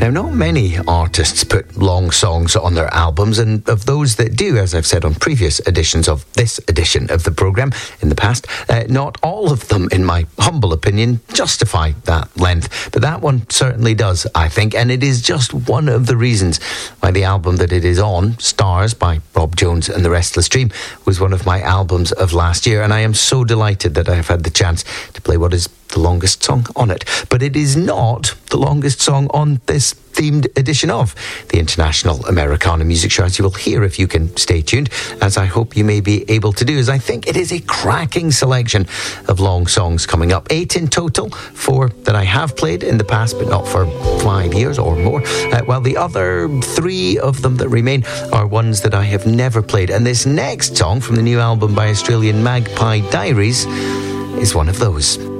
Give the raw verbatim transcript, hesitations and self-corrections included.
Now, not many artists put long songs on their albums, and of those that do, as I've said on previous editions of this edition of the programme in the past, uh, not all of them, in my humble opinion, justify that length. But that one certainly does, I think, and it is just one of the reasons why the album that it is on, Stars by Rob Jones and the Restless Dream, was one of my albums of last year, and I am so delighted that I have had the chance to play what is the longest song on it. But it is not the longest song on this themed edition of the International Americana Music Show, as you will hear if you can stay tuned, as I hope you may be able to do, as I think it is a cracking selection of long songs coming up. Eight in total, four that I have played in the past, but not for five years or more, uh, while the other three of them that remain are ones that I have never played. And this next song from the new album by Australian Magpie Diaries is one of those.